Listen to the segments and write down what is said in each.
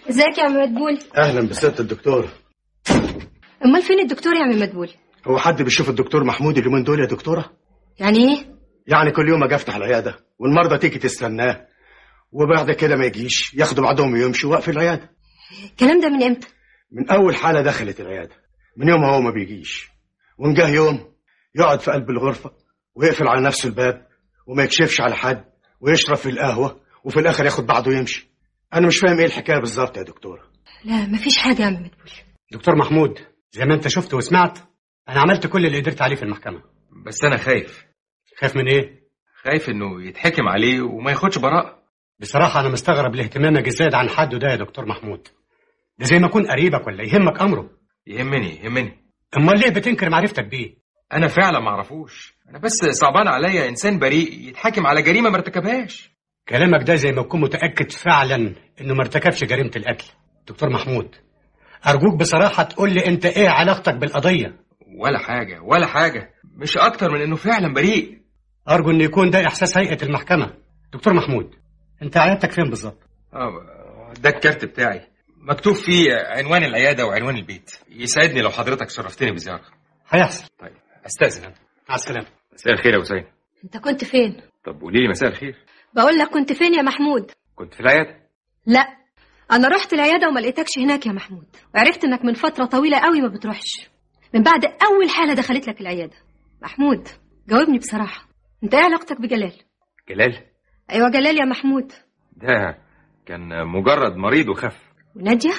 ازيك يا عم مدبول؟ اهلا بسيادة الدكتور. امال فين الدكتور يا عم مدبول؟ هو حد بيشوف الدكتور محمود اليومين دول يا دكتورة؟ يعني ايه؟ يعني كل يوم اجي افتح العيادة والمرضى تيجي تستناه وبعد كده ما يجيش، ياخدوا بعضهم ويمشوا واقف العيادة. الكلام ده من امتى؟ من اول حالة دخلت العيادة، من يومها هو ما بيجيش، وان جه يوم يقعد في قلب الغرفة ويقفل على نفسه الباب وما يكشفش على حد ويشرب في القهوة وفي الاخر ياخد بعضه ويمشي. انا مش فاهم ايه الحكاية بالظبط يا دكتورة. لا مفيش حاجة يا عم مدبول. دكتور محمود، زي ما انت شفت وسمعت انا عملت كل اللي قدرت عليه في المحكمة. بس انا خايف. خايف من ايه؟ خايف انه يتحكم عليه وما ياخدش براءة. بصراحة انا مستغرب لاهتمامك الزايد عن حده ده يا دكتور محمود. ده زي ما يكون قريبك ولا يهمك امره. يهمني. امال ليه بتنكر معرفتك بيه؟ انا فعلا ما اعرفوش، انا بس صعبان عليا انسان بريء يتحاكم على جريمة ما ارتكبهاش. كلامك ده زي ما تكون متأكد فعلا انه ما ارتكبش جريمة القتل. دكتور محمود، ارجوك بصراحة تقول لي انت ايه علاقتك بالقضية. ولا حاجة، مش اكتر من انه فعلا بريء. ارجو ان يكون ده احساس هيئة المحكمة. دكتور محمود، انت عيادتك فين بالظبط؟ ده الكارت بتاعي مكتوب فيه عنوان العيادة وعنوان البيت. يسعدني لو حضرتك شرفتني بزيارة. هيحصل. طيب استاذن انا. مع السلامة. مساء الخير يا حسين. انت كنت فين؟ طب قولي لي مساء الخير. بقول لك كنت فين يا محمود؟ كنت في العيادة. لا انا رحت العيادة وما لقيتكش هناك يا محمود، وعرفت انك من فترة طويلة قوي ما بتروحش من بعد اول حالة دخلت لك العيادة. محمود جاوبني بصراحة، انت ايه علاقتك بجلال؟ جلال؟ ايوه جلال يا محمود. ده كان مجرد مريض وخف. ونادية؟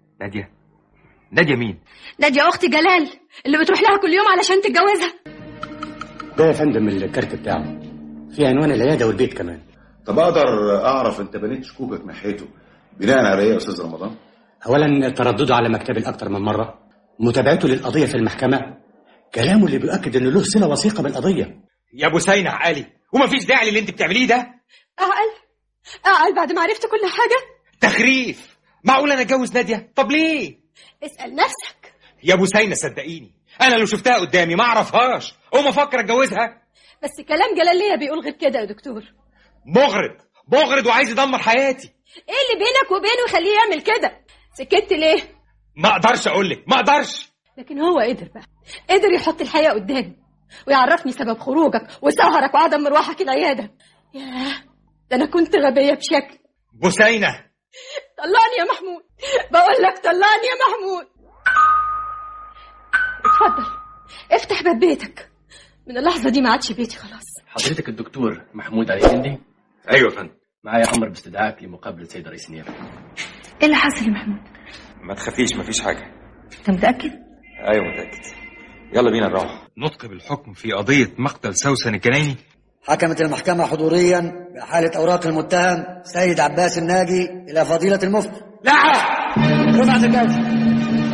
نادية مين؟ نادية اخت جلال اللي بتروح لها كل يوم علشان تتجوزها. ده يا فندم الكارت بتاعه، في عنوان العيادة والبيت كمان. طب اقدر اعرف انت بنيت شكوكك ناحيته بناء على ايه يا استاذ رمضان؟ اولا تردده على مكتبي اكتر من مرة، متابعته للقضية في المحكمة، كلامه اللي بيؤكد انه له صلة وثيقة بالقضية. يا ابو سينا عقلي، ومفيش داعي للي انت بتعمليه ده. اعقل بعد ما عرفت كل حاجة؟ تخريف. معقول انا اتجوز نادية؟ طب ليه؟ اسأل نفسك يا ابو سينا. صدقيني انا لو شفتها قدامي ما اعرفهاش وما افكر اتجوزها. بس كلام جلال ليا بيقول غير كده يا دكتور. مغرض وعايز يدمر حياتي. ايه اللي بينك وبينه يخليه يعمل كده؟ سكت ليه؟ ما اقدرش اقولك، ما اقدرش. لكن هو قدر يحط الحقيقة قدامي ويعرفني سبب خروجك وسهرك وعدم مروحك العيادة. ياه ده انا كنت غبية بشكل. بوسينة طلعني يا محمود، بقول لك طلعني يا محمود. اتفضل افتح باب بيتك، من اللحظة دي ما عادش بيتي خلاص. حضرتك الدكتور محمود علي جندي؟ ايوه يا فندم. معايا امر باستدعائك لمقابله سيد رئيس النيابه. ايه اللي حصل يا محمود؟ ما تخافيش، مفيش حاجه. انت متأكد؟ ايوه متأكد. يلا بينا نروح. نطق بالحكم في قضية مقتل سوسن الجنايني. حكمت المحكمة حضوريا بحالة أوراق المتهم سيد عباس الناجي إلى فضيلة المفتي. لا رفعت الجلسة.